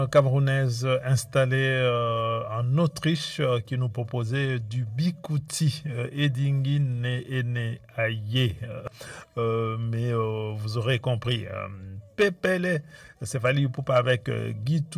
Camerounaise installée en Autriche qui nous proposait du bikouti Edingin Ene Aye. Mais vous aurez compris. Pépélé, c'est fallu pour pas avec Guitou.